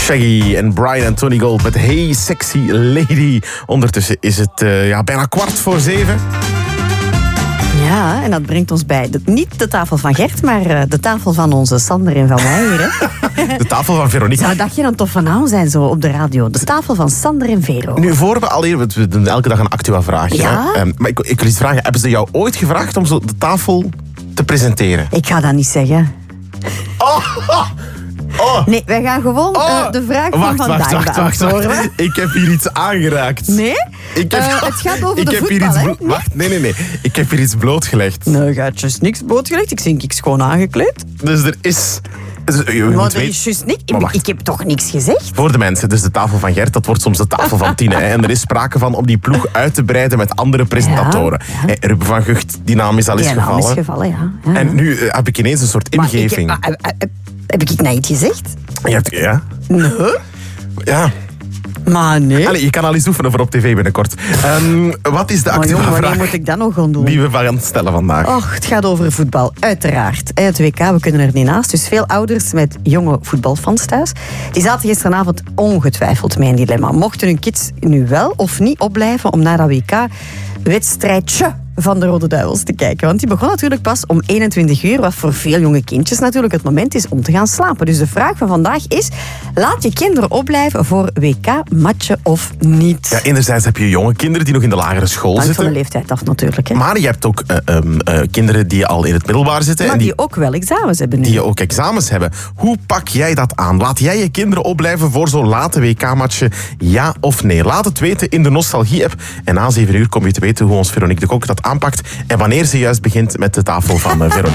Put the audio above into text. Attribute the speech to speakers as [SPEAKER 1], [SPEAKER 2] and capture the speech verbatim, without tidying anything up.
[SPEAKER 1] Shaggy en Brian en Tony Gold met Hey Sexy Lady. Ondertussen is het uh, ja, bijna kwart voor zeven.
[SPEAKER 2] Ja, en dat brengt ons bij de, niet de tafel van Gert, maar uh, de tafel van onze Sander en van mij hier. Hè?
[SPEAKER 1] De tafel van Veronique.
[SPEAKER 2] Zou dat geen tof naam zijn zo op de radio? De tafel van Sander en Vero.
[SPEAKER 1] Nu, voor we alleen, we doen elke dag een actua vraag.
[SPEAKER 2] Ja?
[SPEAKER 1] Um, maar ik, ik wil iets vragen. Hebben ze jou ooit gevraagd om zo de tafel te presenteren?
[SPEAKER 2] Ik ga dat niet zeggen.
[SPEAKER 1] Oh, oh. Oh.
[SPEAKER 2] Nee, wij gaan gewoon
[SPEAKER 1] oh.
[SPEAKER 2] uh, de vraag
[SPEAKER 1] wacht,
[SPEAKER 2] van vandaag
[SPEAKER 1] wacht, wacht, wacht, wacht. Ik heb hier iets aangeraakt.
[SPEAKER 2] Nee?
[SPEAKER 1] Ik heb,
[SPEAKER 2] uh, het gaat over
[SPEAKER 1] ik
[SPEAKER 2] de
[SPEAKER 1] heb
[SPEAKER 2] voetbal,
[SPEAKER 1] hier iets
[SPEAKER 2] hè?
[SPEAKER 1] blo-
[SPEAKER 2] Nee?
[SPEAKER 1] Wacht, nee, nee, nee. Ik heb hier iets blootgelegd.
[SPEAKER 2] Nee, je hebt juist niks blootgelegd. Ik zie ik schoon aangekleed.
[SPEAKER 1] Dus er is... Dus, je
[SPEAKER 2] Maar
[SPEAKER 1] moet
[SPEAKER 2] er
[SPEAKER 1] weten,
[SPEAKER 2] is juist niks.
[SPEAKER 1] Maar
[SPEAKER 2] Ik,
[SPEAKER 1] wacht.
[SPEAKER 2] ik heb toch niks gezegd?
[SPEAKER 1] voor de mensen, dus de tafel van Gert, dat wordt soms de tafel van Tine. Hè. En er is sprake van om die ploeg uit te breiden met andere presentatoren.
[SPEAKER 2] Ja, ja.
[SPEAKER 1] Hè, Ruben van Gucht, die naam is al eens
[SPEAKER 2] Die naam
[SPEAKER 1] gevallen.
[SPEAKER 2] is gevallen, ja. ja.
[SPEAKER 1] En nu uh, heb ik ineens een soort
[SPEAKER 2] Maar ik
[SPEAKER 1] ingeving.
[SPEAKER 2] heb, uh, uh, uh, heb ik nou iets gezegd?
[SPEAKER 1] Je hebt, ja?
[SPEAKER 2] Nee.
[SPEAKER 1] Ja.
[SPEAKER 2] Maar nee.
[SPEAKER 1] Allee, je kan al eens oefenen voor op tv binnenkort. Um, wat is de
[SPEAKER 2] Maar
[SPEAKER 1] actieve
[SPEAKER 2] jongen, wanneer
[SPEAKER 1] vraag
[SPEAKER 2] moet ik dat nog gaan doen?
[SPEAKER 1] die we gaan stellen vandaag?
[SPEAKER 2] Och, het gaat over voetbal, uiteraard. Het W K, we kunnen er niet naast. Dus veel ouders met jonge voetbalfans thuis. Die zaten gisteravond ongetwijfeld met een dilemma. Mochten hun kids nu wel of niet opblijven om naar dat W K-wedstrijdje van de Rode Duivels te kijken? Want die begon natuurlijk pas om eenentwintig uur, wat voor veel jonge kindjes natuurlijk het moment is om te gaan slapen. Dus de vraag van vandaag is, laat je kinderen opblijven voor W K-matchen of niet?
[SPEAKER 1] Ja, enerzijds heb je jonge kinderen die nog in de lagere school
[SPEAKER 2] Hangt van
[SPEAKER 1] zitten.
[SPEAKER 2] de leeftijd af natuurlijk. Hè.
[SPEAKER 1] Maar je hebt ook uh, um, uh, kinderen die al in het middelbaar zitten.
[SPEAKER 2] Maar
[SPEAKER 1] en die,
[SPEAKER 2] die ook wel examens hebben nu.
[SPEAKER 1] die ook examens hebben. Hoe pak jij dat aan? Laat jij je kinderen opblijven voor zo'n late W K-matchen? Ja of nee? Laat het weten in de Nostalgie-app. En na zeven uur kom je te weten hoe ons Veronique de Kok dat aanpakt. En wanneer ze juist begint met de tafel van uh, Veronique.